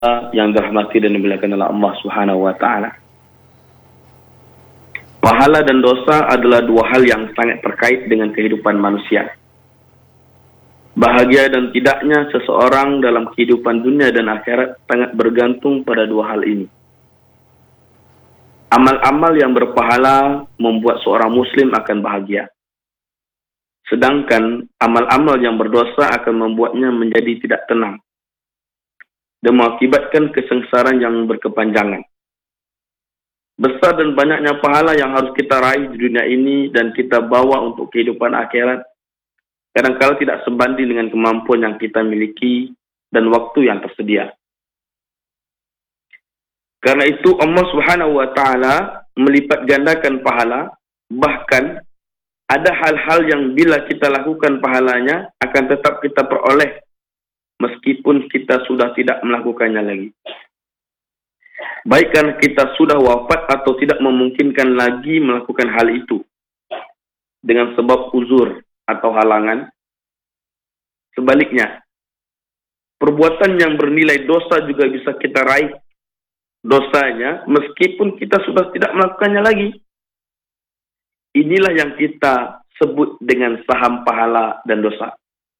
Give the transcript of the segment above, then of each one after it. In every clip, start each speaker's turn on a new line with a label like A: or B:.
A: yang dirahmati dan dimuliakan oleh Allah Subhanahu wa taala. Pahala dan dosa adalah dua hal yang sangat terkait dengan kehidupan manusia. Bahagia dan tidaknya seseorang dalam kehidupan dunia dan akhirat sangat bergantung pada dua hal ini. Amal-amal yang berpahala membuat seorang muslim akan bahagia. Sedangkan amal-amal yang berdosa akan membuatnya menjadi tidak tenang dan mengakibatkan kesengsaraan yang berkepanjangan. Besar dan banyaknya pahala yang harus kita raih di dunia ini dan kita bawa untuk kehidupan akhirat kadang-kala tidak sebanding dengan kemampuan yang kita miliki dan waktu yang tersedia. Karena itu Allah Subhanahu wa taala melipat gandakan pahala, bahkan ada hal-hal yang bila kita lakukan pahalanya akan tetap kita peroleh meskipun kita sudah tidak melakukannya lagi. Baik karena kita sudah wafat atau tidak memungkinkan lagi melakukan hal itu dengan sebab uzur atau halangan. Sebaliknya, perbuatan yang bernilai dosa juga bisa kita raih dosanya meskipun kita sudah tidak melakukannya lagi. Inilah yang kita sebut dengan saham pahala dan dosa.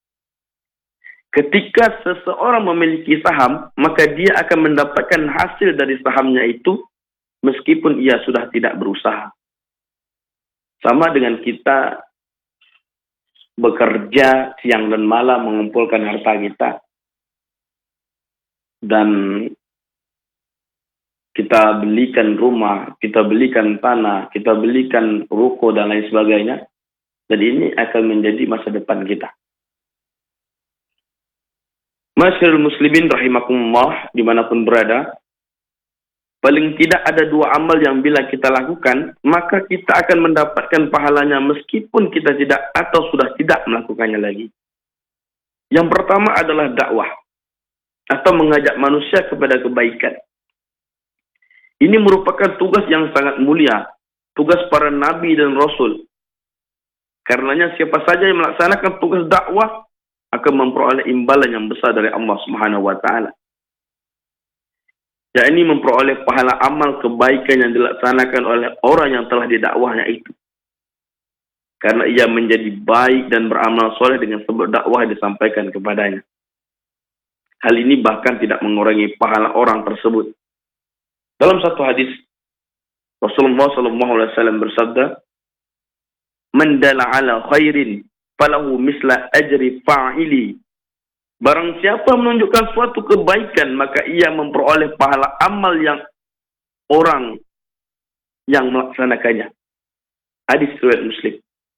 A: Ketika seseorang memiliki saham, maka dia akan mendapatkan hasil dari sahamnya itu meskipun ia sudah tidak berusaha. Sama dengan kita bekerja siang dan malam mengumpulkan harta kita. Dan kita belikan rumah, kita belikan tanah, kita belikan ruko dan lain sebagainya. Dan ini akan menjadi masa depan kita. Masyarul muslimin rahimakumullah, dimanapun berada, paling tidak ada dua amal yang bila kita lakukan, maka kita akan mendapatkan pahalanya meskipun kita tidak atau sudah tidak melakukannya lagi. Yang pertama adalah dakwah, atau mengajak manusia kepada kebaikan. Ini merupakan tugas yang sangat mulia, tugas para nabi dan rasul. Karenanya siapa saja yang melaksanakan tugas dakwah akan memperoleh imbalan yang besar dari Allah Subhanahu wa taala. Yakni memperoleh pahala amal kebaikan yang dilaksanakan oleh orang yang telah didakwahnya itu. Karena ia menjadi baik dan beramal soleh dengan sebab dakwah yang disampaikan kepadanya. Hal ini bahkan tidak mengurangi pahala orang tersebut. Dalam satu hadis, Rasulullah SAW bersabda, "Man dala ala khairin falahu misla ajri fa'ili." Barang siapa menunjukkan suatu kebaikan, maka ia memperoleh pahala amal yang orang yang melaksanakannya. Hadis riwayat Muslim.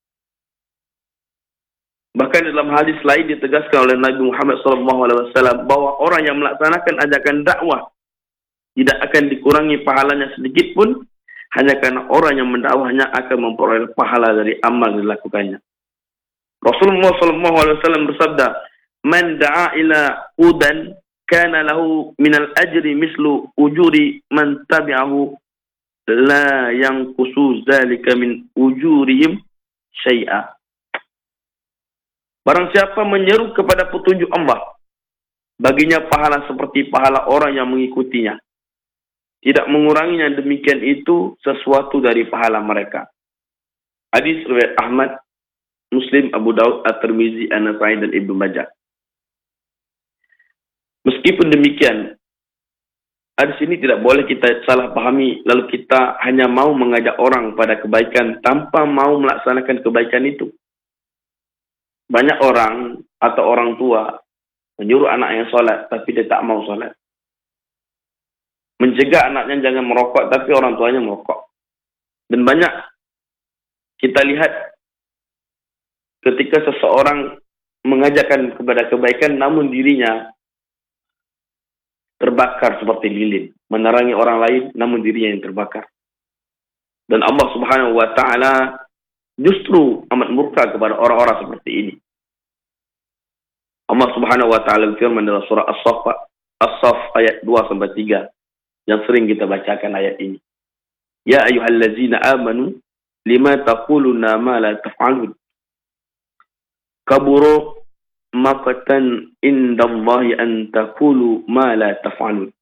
A: Bahkan dalam hadis lain ditegaskan oleh Nabi Muhammad SAW bahwa orang yang melaksanakan ajakan dakwah tidak akan dikurangi pahalanya sedikit pun, hanya karena orang yang mendakwahnya akan memperoleh pahala dari amal yang dilakukannya. Rasulullah SAW bersabda, "Man da'a ila hudan kana lahu minal ajri mislu ujuri man tabi'ahu la yanqusu dzalika min ujurihim syai'a." Barang siapa menyeru kepada petunjuk Allah, baginya pahala seperti pahala orang yang mengikutinya. Tidak menguranginya demikian itu sesuatu dari pahala mereka. Hadis riwayat Ahmad, Muslim, Abu Daud, At-Tirmizi, An-Nasa'i dan Ibnu Majah. Meskipun demikian, hadis ini tidak boleh kita salah pahami lalu kita hanya mau mengajak orang pada kebaikan tanpa mau melaksanakan kebaikan itu. Banyak orang atau orang tua menyuruh anaknya sholat tapi dia tak mau sholat. Mencegah anaknya jangan merokok tapi orang tuanya merokok. Dan banyak kita lihat ketika seseorang mengajakkan kepada kebaikan namun dirinya terbakar seperti lilin, menerangi orang lain namun dirinya yang terbakar. Dan Allah Subhanahu wa taala justru amat murka kepada orang-orang seperti ini. Allah Subhanahu wa taala berfirman dalam surah As-Saff ayat 2-3 yang sering kita bacakan ayat ini. Ya ayyuhallazina amanu lima taquluna ma la taf'alun. Kaburu maqtan indallahi an taqulu ma la taf'alun.